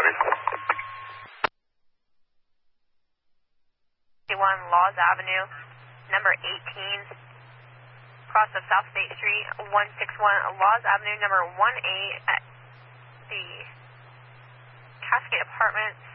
Roger. 1 Laws Avenue, number 18, cross of South State Street, 161 Laws Avenue, number 18 at the Cascade Apartments.